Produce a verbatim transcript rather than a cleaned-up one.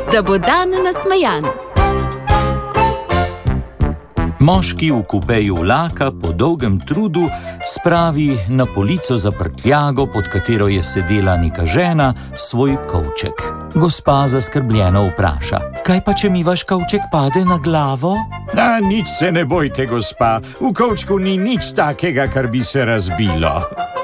da bo dan nasmejan. Moški v kupeju vlaka po dolgem trudu spravi na polico za prtljago, pod katero je sedela neka žena, svoj kovček. Gospa zaskrbljeno vpraša: kaj pa, če mi vaš kovček pade na glavo? Da, nič se ne bojte, gospa. V kovčku ni nič takega, kar bi se razbilo.